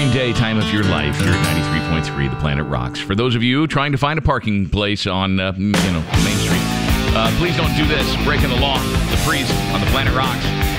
fine day time of your life here at 93.3 The Planet Rocks. For those of you trying to find a parking place on Main Street, please don't do this. Breaking the law. The Priest on The Planet Rocks.